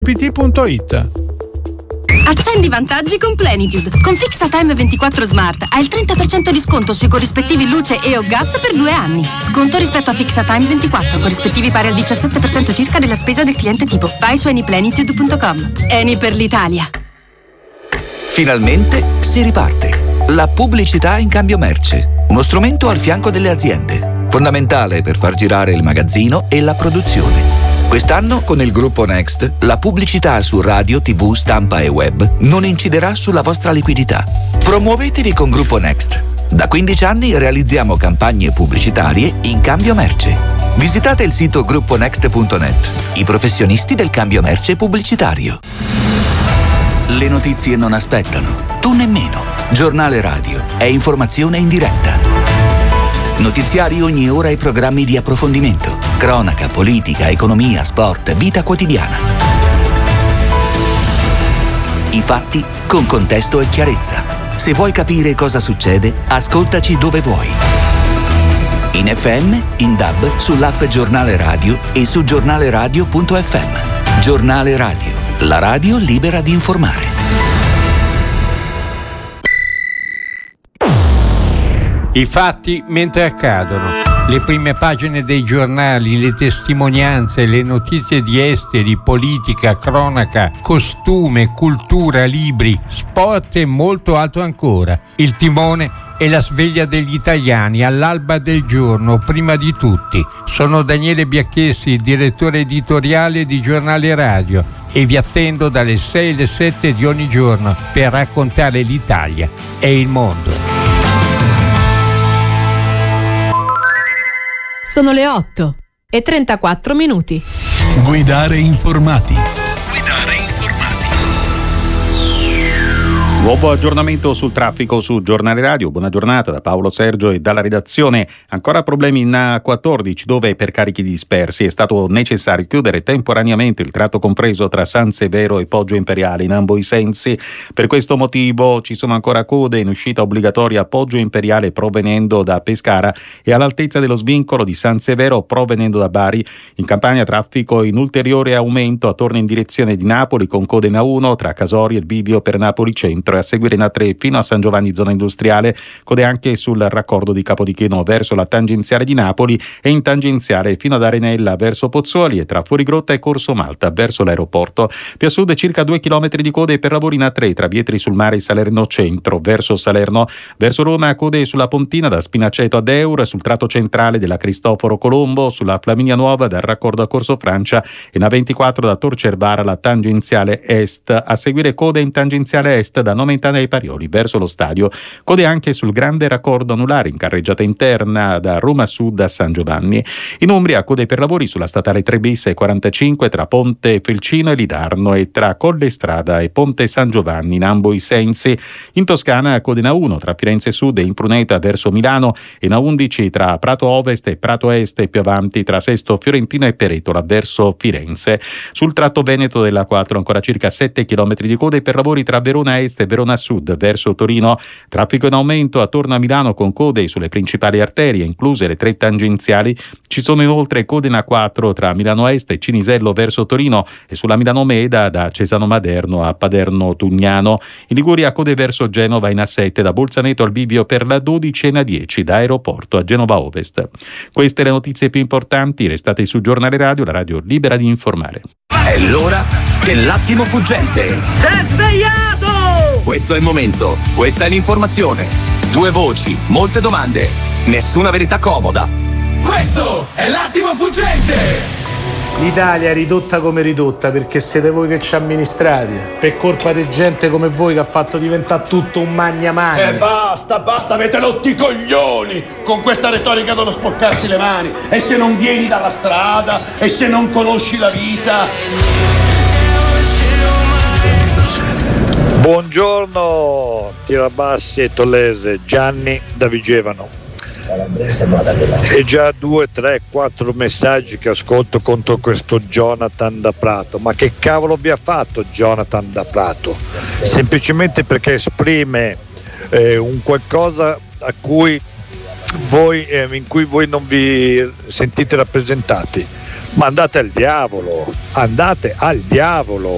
pt.it. Accendi i vantaggi con Plenitude. Con Fixatime 24 Smart hai il 30% di sconto sui corrispettivi luce e o gas per 2 anni. Sconto rispetto a Fixatime 24, corrispettivi pari al 17% circa della spesa del cliente tipo. Vai su anyplenitude.com. Eni per l'Italia. Finalmente si riparte. La pubblicità in cambio merce. Uno strumento al fianco delle aziende. Fondamentale per far girare il magazzino e la produzione. Quest'anno, con il gruppo Next, la pubblicità su radio, tv, stampa e web non inciderà sulla vostra liquidità. Promuovetevi con Gruppo Next. Da 15 anni realizziamo campagne pubblicitarie in cambio merce. Visitate il sito grupponext.net, i professionisti del cambio merce pubblicitario. Le notizie non aspettano, tu nemmeno. Giornale radio è informazione in diretta. Notiziari ogni ora e programmi di approfondimento. Cronaca, politica, economia, sport, vita quotidiana. I fatti con contesto e chiarezza. Se vuoi capire cosa succede, ascoltaci dove vuoi. In FM, in DAB, sull'app Giornale Radio e su giornaleradio.fm. Giornale Radio, la radio libera di informare. I fatti mentre accadono. Le prime pagine dei giornali, le testimonianze, le notizie di esteri, politica, cronaca, costume, cultura, libri, sport e molto altro ancora. Il timone e la sveglia degli italiani all'alba del giorno, prima di tutti. Sono Daniele Biacchessi, direttore editoriale di Giornale Radio, e vi attendo dalle 6 alle 7 di ogni giorno per raccontare l'Italia e il mondo. Sono le 8:34. Guidare informati. Nuovo aggiornamento sul traffico su Giornale Radio. Buona giornata da Paolo Sergio e dalla redazione. Ancora problemi in A14 dove per carichi dispersi è stato necessario chiudere temporaneamente il tratto compreso tra San Severo e Poggio Imperiale in ambo i sensi. Per questo motivo ci sono ancora code in uscita obbligatoria a Poggio Imperiale provenendo da Pescara e all'altezza dello svincolo di San Severo provenendo da Bari. In Campania traffico in ulteriore aumento a torno in direzione di Napoli con code in A1 tra Casori e il bivio per Napoli Centro. A seguire in A3 fino a San Giovanni zona industriale, code anche sul raccordo di Capodichino verso la tangenziale di Napoli e in tangenziale fino ad Arenella verso Pozzuoli e tra Fuorigrotta e Corso Malta verso l'aeroporto. Più a sud circa 2 chilometri di code per lavori in A3 tra Vietri sul Mare e Salerno Centro verso Salerno. Verso Roma code sulla Pontina da Spinaceto ad Eur, sul tratto centrale della Cristoforo Colombo, sulla Flaminia Nuova dal raccordo a Corso Francia e in A24 da Tor Cervara alla tangenziale est. A seguire code in tangenziale est da Nomentana ai Parioli verso lo stadio. Code anche sul grande raccordo anulare in carreggiata interna da Roma Sud a San Giovanni. In Umbria code per lavori sulla statale 3 bis e 45 tra Ponte Felcino e Lidarno e tra Colle Strada e Ponte San Giovanni in ambo i sensi. In Toscana code in A1 tra Firenze Sud e Impruneta verso Milano e in A11 tra Prato Ovest e Prato Est e più avanti tra Sesto Fiorentino e Peretola verso Firenze. Sul tratto veneto della 4 ancora circa 7 km di code per lavori tra Verona Est e Verona Sud verso Torino. Traffico in aumento attorno a Milano con code sulle principali arterie, incluse le 3 tangenziali. Ci sono inoltre code in A4 tra Milano Est e Cinisello verso Torino e sulla Milano Meda da Cesano Maderno a Paderno Tugnano. In Liguria code verso Genova in A7 da Bolzaneto al bivio per la 12 e in A10 da Aeroporto a Genova Ovest. Queste le notizie più importanti. Restate su Giornale Radio, la radio libera di informare. È l'ora dell'attimo fuggente. Sei svegliato! Questo è il momento, questa è l'informazione. 2 voci, molte domande, nessuna verità comoda. Questo è l'attimo fuggente! L'Italia è ridotta come ridotta perché siete voi che ci amministrate, per colpa di gente come voi che ha fatto diventare tutto un magna. Basta, avete rotti i coglioni con questa retorica dello sporcarsi le mani. E se non vieni dalla strada, e se non conosci la vita. Buongiorno Tirabassi e Tollese, Gianni da Vigevano. E già 2, 3, 4 messaggi che ascolto contro questo Jonathan da Prato. Ma che cavolo vi ha fatto Jonathan da Prato? Semplicemente perché esprime un qualcosa a cui voi, in cui voi non vi sentite rappresentati. Ma andate al diavolo,